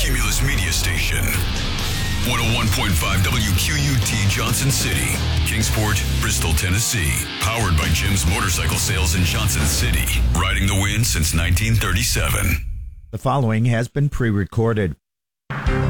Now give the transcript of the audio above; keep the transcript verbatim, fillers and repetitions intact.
Cumulus Media Station. one oh one point five W Q U T Johnson City, Kingsport, Bristol, Tennessee. Powered by Jim's Motorcycle Sales in Johnson City. Riding the wind since nineteen thirty-seven. The following has been pre-recorded.